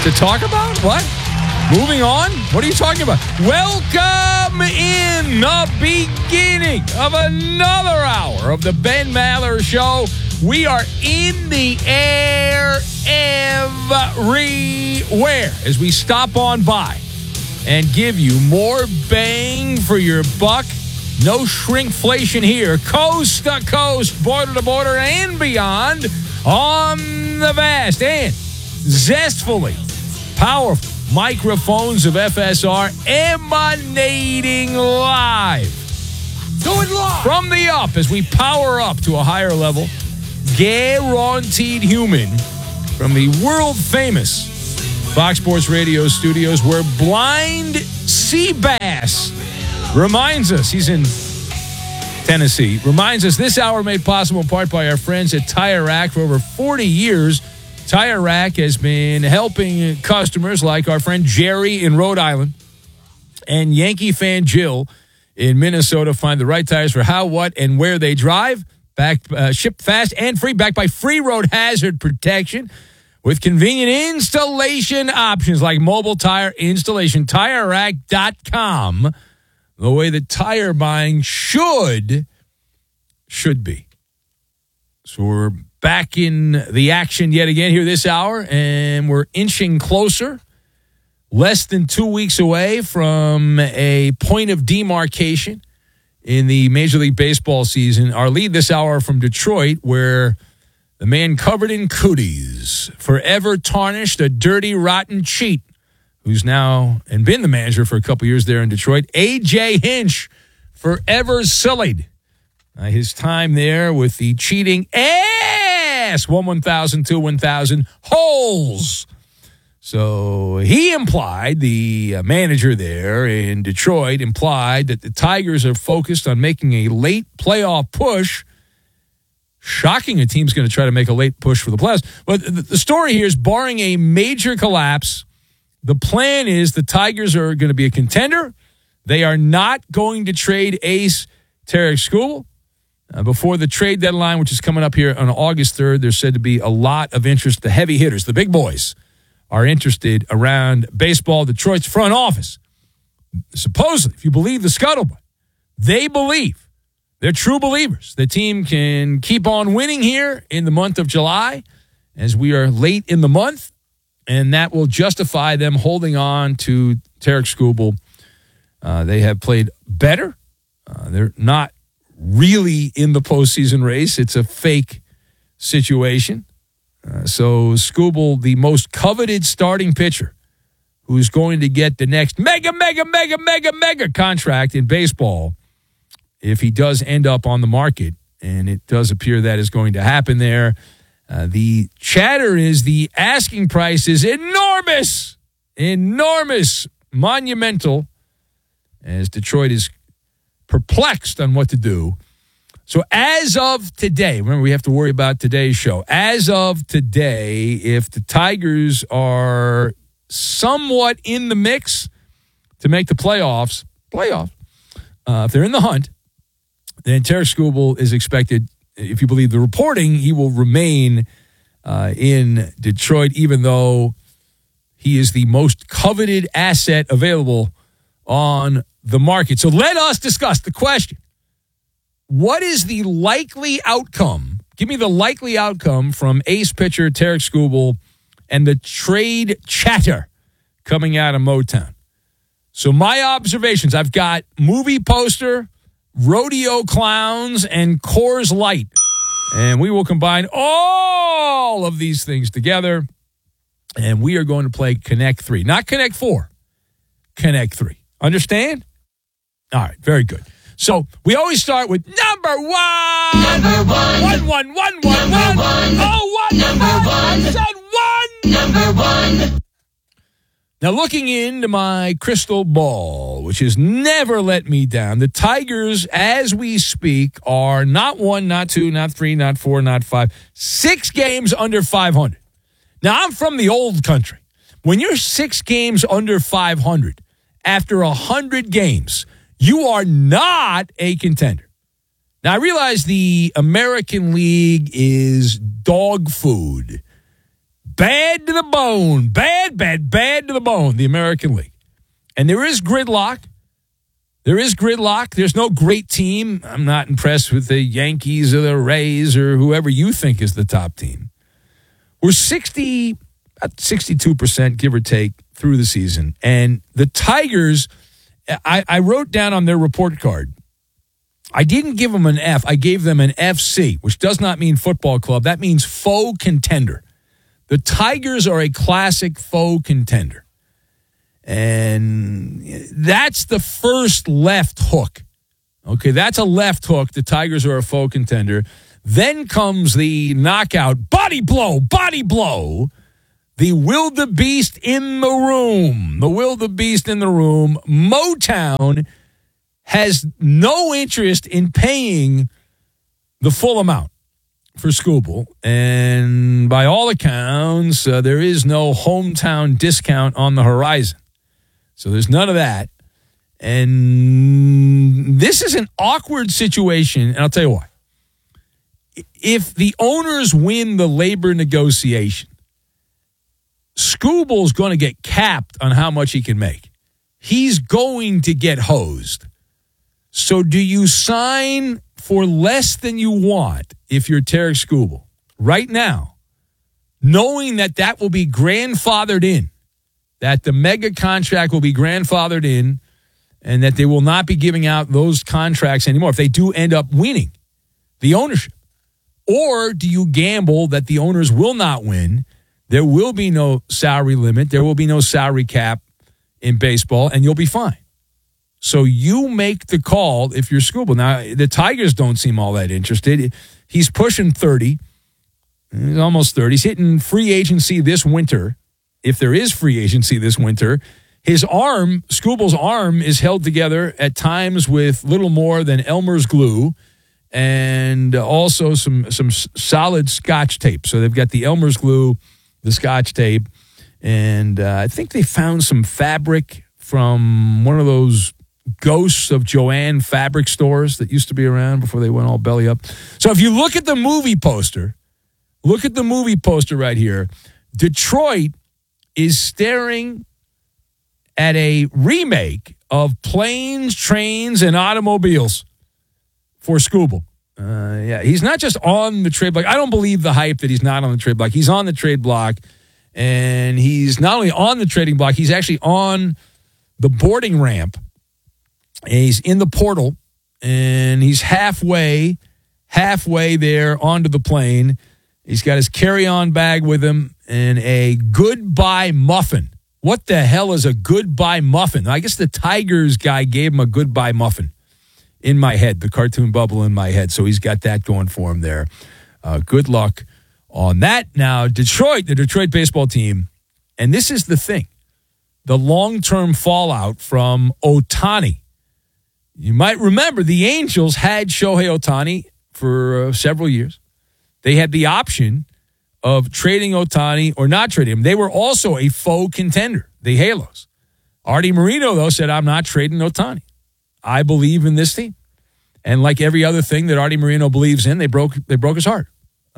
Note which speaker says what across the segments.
Speaker 1: to talk about? What? Moving on? What are you talking about? Welcome in the beginning of another hour of the Ben Maller Show. We are in the air everywhere as we stop on by and give you more bang for your buck. No shrinkflation here. Coast to coast, border to border, and beyond on the vast and zestfully powerful microphones of FSR emanating live.
Speaker 2: Do it live!
Speaker 1: From the up as we power up to a higher level. Guaranteed human from the world-famous Fox Sports Radio studios where Blind Seabass reminds us, he's in Tennessee, reminds us this hour made possible in part by our friends at Tire Rack. For over 40 years, Tire Rack has been helping customers like our friend Jerry in Rhode Island and Yankee fan Jill in Minnesota find the right tires for how, what, and where they drive. Shipped fast and free, backed by free road hazard protection with convenient installation options like mobile tire installation. TireRack.com, the way that tire buying should be. So we're back in the action yet again here this hour, and we're inching closer, less than 2 weeks away from a point of demarcation in the Major League Baseball season. Our lead this hour from Detroit, where the man covered in cooties, forever tarnished, a dirty, rotten cheat, who's now and been the manager for a couple years there in Detroit, A.J. Hinch, forever sullied. His time there with the cheating ass, 1,000, 2,000 holes. So he implied, the manager there in Detroit implied that the Tigers are focused on making a late playoff push. Shocking a team's going to try to make a late push for the playoffs. But the story here is, barring a major collapse, the plan is the Tigers are going to be a contender. They are not going to trade ace Tarik Skubal. Before the trade deadline, which is coming up here on August 3rd, there's said to be a lot of interest. The heavy hitters, the big boys, are interested around baseball. Detroit's front office, supposedly, if you believe the scuttlebutt, they believe, they're true believers, the team can keep on winning here in the month of July as we are late in the month, and that will justify them holding on to Tarik Skubal. They have played better. They're not really in the postseason race. It's a fake situation. So Skubal, the most coveted starting pitcher, who's going to get the next mega contract in baseball if he does end up on the market, and it does appear that is going to happen there. The chatter is the asking price is enormous, monumental, as Detroit is perplexed on what to do. So as of today, remember we have to worry about today's show. As of today, if the Tigers are somewhat in the mix to make the playoffs, if they're in the hunt, then Tarik Skubal is expected, if you believe the reporting, he will remain in Detroit, even though he is the most coveted asset available on the market. So let us discuss the question. What is the likely outcome? Give me the likely outcome from ace pitcher Tarik Skubal and the trade chatter coming out of Motown. So my observations, I've got movie poster, rodeo clowns, and Coors Light. And we will combine all of these things together, and we are going to play Connect 3. Not Connect 4, Connect 3. Understand? All right, very good. So we always start with number one.
Speaker 2: Number one.
Speaker 1: One.
Speaker 2: Number one.
Speaker 1: Oh, one.
Speaker 2: Number one.
Speaker 1: I said one.
Speaker 2: Number one.
Speaker 1: Now, looking into my crystal ball, which has never let me down, the Tigers, as we speak, are not 1, not 2, not 3, not 4, not 5, 6 games under 500. Now, I'm from the old country. When you're 6 games under 500 after 100 games, you are not a contender. Now, I realize the American League is dog food. bad to the bone. Bad to the bone, the American League. And there is gridlock. There's no great team. I'm not impressed with the Yankees or the Rays or whoever you think is the top team. We're 62%, give or take, through the season. And the Tigers, I wrote down on their report card, I didn't give them an F. I gave them an FC, which does not mean football club. That means faux contender. The Tigers are a classic faux contender. And that's the first left hook. Okay, that's a left hook. The Tigers are a faux contender. Then comes the knockout, body blow. The wildebeest in the room. Motown has no interest in paying the full amount for Skubal. And by all accounts, there is no hometown discount on the horizon. So there's none of that. And this is an awkward situation, and I'll tell you why. If the owners win the labor negotiation, Skubal's going to get capped on how much he can make. He's going to get hosed. So do you sign for less than you want if you're Tarik Skubal right now, knowing that will be grandfathered in, that the mega contract will be grandfathered in, and that they will not be giving out those contracts anymore if they do end up winning the ownership? Or do you gamble that the owners will not win, there will be no salary limit, there will be no salary cap in baseball, and you'll be fine? So you make the call if you're Skubal. Now, the Tigers don't seem all that interested. He's pushing 30. He's almost 30. He's hitting free agency this winter, if there is free agency this winter. His arm, Skubal's arm, is held together at times with little more than Elmer's glue and also some solid Scotch tape. So they've got the Elmer's glue, the Scotch tape, and I think they found some fabric from one of those ghosts of Joanne fabric stores that used to be around before they went all belly up. So if you look at the movie poster right here, Detroit is staring at a remake of Planes, Trains, and Automobiles for Skubal. He's not just on the trade block. I don't believe the hype that he's not on the trade block. He's on the trade block, and he's not only on the trading block, he's actually on the boarding ramp. And he's in the portal, and he's halfway there onto the plane. He's got his carry-on bag with him and a goodbye muffin. What the hell is a goodbye muffin? I guess the Tigers guy gave him a goodbye muffin in my head, the cartoon bubble in my head. So he's got that going for him there. Good luck on that. Now, Detroit, the Detroit baseball team, and this is the thing, the long-term fallout from Ohtani. You might remember the Angels had Shohei Ohtani for several years. They had the option of trading Ohtani or not trading him. They were also a faux contender, the Halos. Artie Moreno, though, said, I'm not trading Ohtani. I believe in this team. And like every other thing that Artie Moreno believes in, they broke his heart.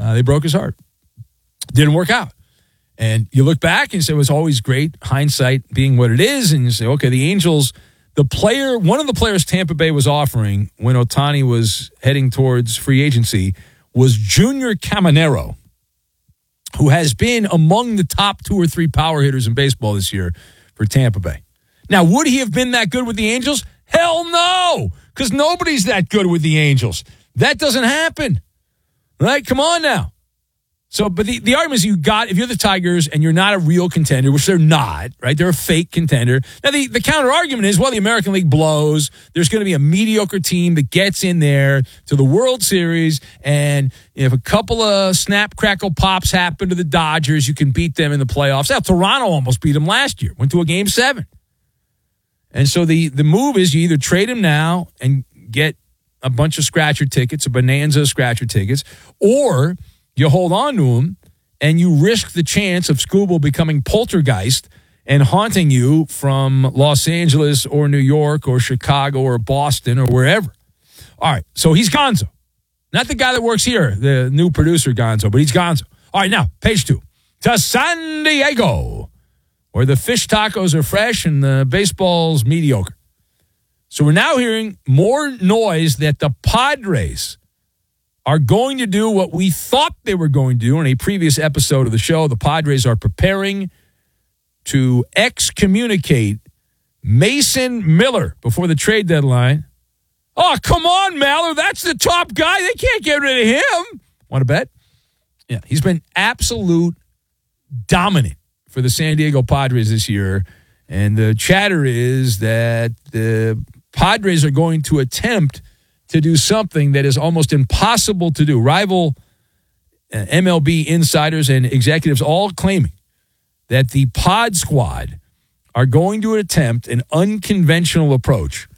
Speaker 1: Didn't work out. And you look back and you say it was always great, hindsight being what it is, and you say, okay, the Angels, one of the players Tampa Bay was offering when Ohtani was heading towards free agency was Junior Caminero, who has been among the top 2 or 3 power hitters in baseball this year for Tampa Bay. Now, would he have been that good with the Angels? Hell no, because nobody's that good with the Angels. That doesn't happen, right? Come on now. So, but the argument is if you're the Tigers and you're not a real contender, which they're not, right? They're a fake contender. Now, the counter argument is, well, the American League blows. There's going to be a mediocre team that gets in there to the World Series, and if a couple of snap, crackle, pops happen to the Dodgers, you can beat them in the playoffs. Now, Toronto almost beat them last year, went to a Game 7. And so the move is you either trade him now and get a bunch of scratcher tickets, a bonanza of scratcher tickets, or you hold on to him, and you risk the chance of Skubal becoming poltergeist and haunting you from Los Angeles or New York or Chicago or Boston or wherever. All right, so he's Gonzo. Not the guy that works here, the new producer Gonzo, but he's Gonzo. All right, now, page 2. to San Diego, where the fish tacos are fresh and the baseball's mediocre. So we're now hearing more noise that the Padres are going to do what we thought they were going to do in a previous episode of the show. The Padres are preparing to excommunicate Mason Miller before the trade deadline. Oh, come on, Mallard. That's the top guy. They can't get rid of him. Want to bet? Yeah, he's been absolute dominant for the San Diego Padres this year. And the chatter is that the Padres are going to attempt to do something that is almost impossible to do. Rival MLB insiders and executives all claiming that the Pod Squad are going to attempt an unconventional approach